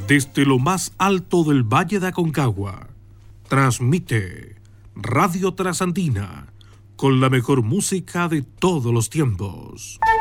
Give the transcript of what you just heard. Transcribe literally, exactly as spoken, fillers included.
Desde lo más alto del Valle de Aconcagua, transmite Radio Trasandina con la mejor música de todos los tiempos.